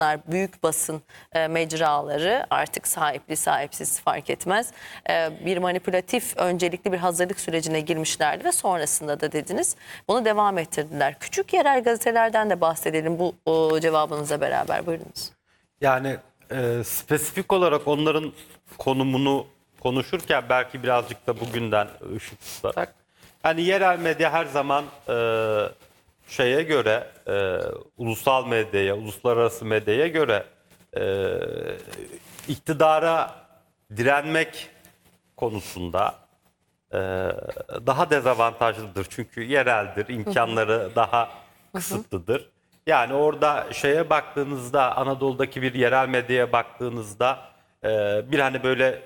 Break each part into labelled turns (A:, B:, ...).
A: büyük basın mecraları artık sahipli sahipsiz fark etmez bir manipülatif öncelikli bir hazırlık sürecine girmişlerdi ve sonrasında da dediniz bunu devam ettirdiler. Küçük yerel gazetelerden de bahsedelim bu cevabınıza beraber, buyurunuz.
B: Yani spesifik olarak onların konumunu konuşurken belki birazcık da bugünden ışık tutarak, hani yerel medya her zaman şeye göre, ulusal medyaya, uluslararası medyaya göre iktidara direnmek konusunda daha dezavantajlıdır. Çünkü yereldir, imkanları daha kısıtlıdır. Yani orada şeye baktığınızda, Anadolu'daki bir yerel medyaya baktığınızda bir hani böyle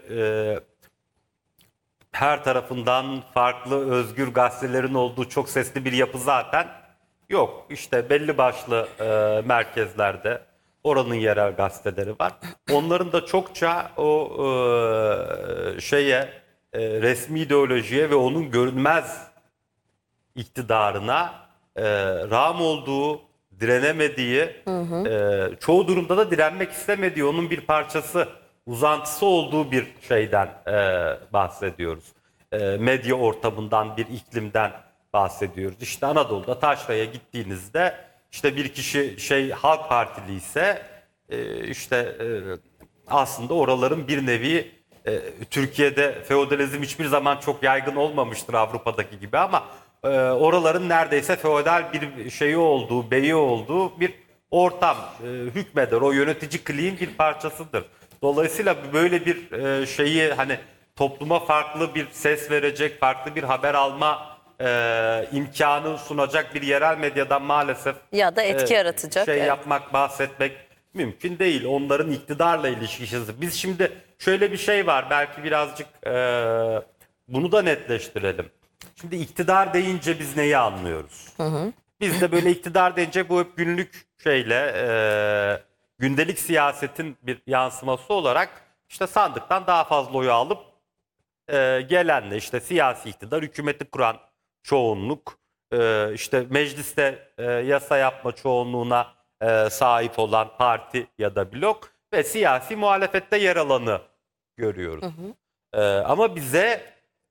B: her tarafından farklı özgür gazetelerin olduğu çok sesli bir yapı zaten yok. İşte belli başlı merkezlerde oranın yerel gazeteleri var. Onların da çokça o resmi ideolojiye ve onun görünmez iktidarına rağm olduğu, direnemediği, çoğu durumda da direnmek istemediği, onun bir parçası, uzantısı olduğu bir şeyden bahsediyoruz. Medya ortamından, bir iklimden bahsediyoruz. İşte Anadolu'da Taşra'ya gittiğinizde işte bir kişi Halk Partili ise aslında oraların bir nevi Türkiye'de feodalizm hiçbir zaman çok yaygın olmamıştır Avrupa'daki gibi ama oraların neredeyse feodal bir şeyi olduğu, beyi olduğu bir ortam hükmeder. O yönetici kliğin bir parçasıdır. Dolayısıyla böyle bir şeyi hani topluma farklı bir ses verecek, farklı bir haber alma imkanı sunacak bir yerel medyadan maalesef
A: Ya da etki yaratacak.
B: yapmak, bahsetmek mümkün değil. Onların iktidarla ilişkisi. Biz şimdi şöyle bir şey var, belki birazcık bunu da netleştirelim. Şimdi iktidar deyince biz neyi anlıyoruz? Biz de böyle iktidar deyince bu hep günlük gündelik siyasetin bir yansıması olarak işte sandıktan daha fazla oyu alıp gelenle işte siyasi iktidar, hükümeti kuran çoğunluk, işte mecliste yasa yapma çoğunluğuna sahip olan parti ya da blok ve siyasi muhalefette yer alanı görüyoruz. Ama bize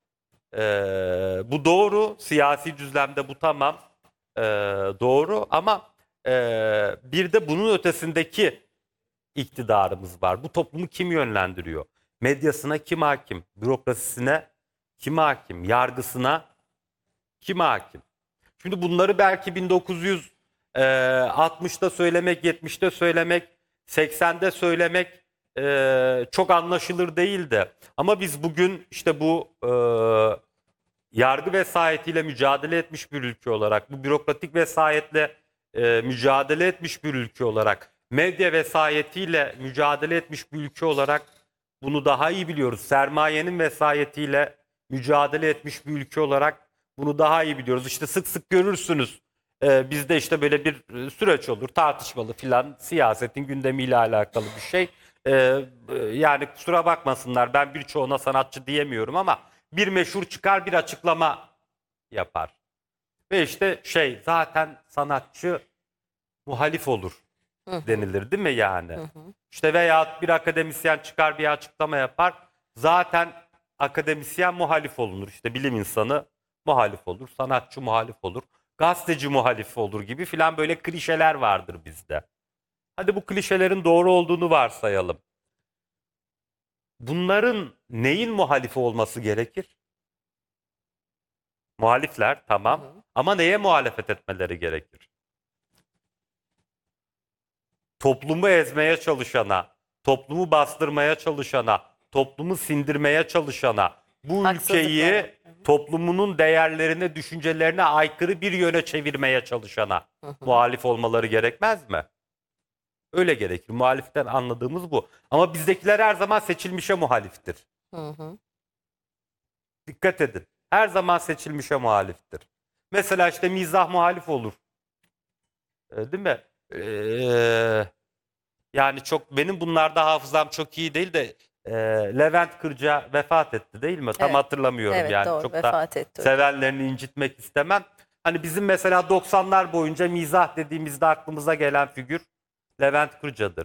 B: bu doğru, siyasi düzlemde bu tamam doğru ama bir de bunun ötesindeki iktidarımız var. Bu toplumu kim yönlendiriyor? Medyasına kim hakim? Bürokrasisine kim hakim? Yargısına kim hakim? Şimdi bunları belki 1960'da söylemek, 70'te söylemek, 80'de söylemek çok anlaşılır değil de. Ama biz bugün işte bu yargı vesayetiyle mücadele etmiş bir ülke olarak, bu bürokratik vesayetle mücadele etmiş bir ülke olarak, medya vesayetiyle mücadele etmiş bir ülke olarak bunu daha iyi biliyoruz. Sermayenin vesayetiyle mücadele etmiş bir ülke olarak bunu daha iyi biliyoruz. İşte sık sık görürsünüz. Bizde işte böyle bir süreç olur, tartışmalı filan, siyasetin gündemiyle alakalı bir şey. Yani kusura bakmasınlar, ben birçoğuna sanatçı diyemiyorum ama bir meşhur çıkar, bir açıklama yapar. Ve işte zaten sanatçı muhalif olur denilir değil mi yani? İşte veya bir akademisyen çıkar, bir açıklama yapar. Zaten akademisyen muhalif olunur. İşte bilim insanı muhalif olur, sanatçı muhalif olur, gazeteci muhalif olur gibi filan böyle klişeler vardır bizde. Hadi bu klişelerin doğru olduğunu varsayalım. Bunların neyin muhalifi olması gerekir? Muhalifler tamam ama neye muhalefet etmeleri gerekir? Toplumu ezmeye çalışana, toplumu bastırmaya çalışana, toplumu sindirmeye çalışana, bu ülkeyi toplumunun değerlerine, düşüncelerine aykırı bir yöne çevirmeye çalışana muhalif olmaları gerekmez mi? Öyle gerekir. Muhaliften anladığımız bu. Ama bizdekiler her zaman seçilmişe muhaliftir. Dikkat edin. Her zaman seçilmişe muhaliftir. Mesela işte mizah muhalif olur. Değil mi? Yani çok benim bunlarda hafızam çok iyi değil de Levent Kırca vefat etti değil mi? Tam hatırlamıyorum
A: Evet,
B: yani.
A: doğru,
B: Çok
A: vefat
B: da
A: etti.
B: sevenlerini incitmek istemem. Hani bizim mesela 90'lar boyunca mizah dediğimizde aklımıza gelen figür Levent Kırca'dır.